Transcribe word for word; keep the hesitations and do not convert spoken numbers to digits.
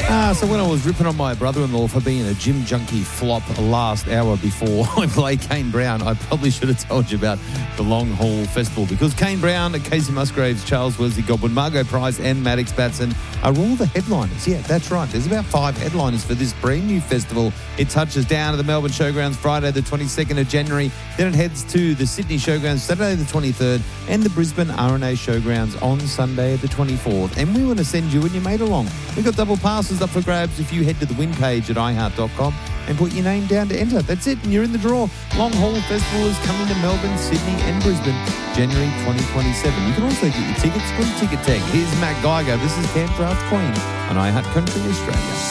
Ah, so when I was ripping on my brother-in-law for being a gym junkie flop last hour before I play Kane Brown, I probably should have told you about the Long Haul Festival, because Kane Brown, Casey Musgraves, Charles Wesley Godwin, Margot Price and Maddox Batson are all the headliners. Yeah, that's right. There's about five headliners for this brand new festival. It touches down at the Melbourne Showgrounds Friday the twenty-second of January. Then it heads to the Sydney Showgrounds Saturday the twenty-third and the Brisbane R and A Showgrounds on Sunday the twenty-fourth. And we want to send you and your mate along. We've got double passes up for grabs if you head to the win page at i heart dot com and put your name down to enter. That's it, and you're in the draw. Long Haul Festival is coming to Melbourne, Sydney and Brisbane, January twenty twenty-seven. You can also get your tickets from Ticket Tech. Here's Matt Geiger. This is Camp Draft Queen on iHeart Country Australia.